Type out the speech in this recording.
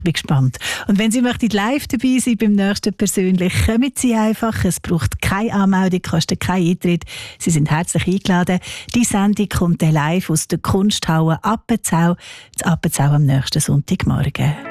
Bin gespannt. Und wenn Sie möchten live dabei sein beim nächsten persönlich, kommen Sie einfach. Es braucht keine Anmeldung, kostet keinen Eintritt. Sie sind herzlich eingeladen. Die Sendung kommt live aus der Kunsthalle Appenzell. Das Appenzell am nächsten Sonntagmorgen.